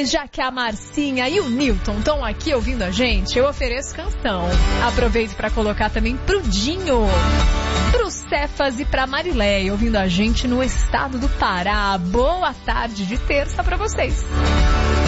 E já que a Marcinha e o Newton estão aqui ouvindo a gente, eu ofereço canção. Aproveito para colocar também pro Dinho, pro Cefas e pra Marileia, ouvindo a gente no estado do Pará. Boa tarde de terça para vocês.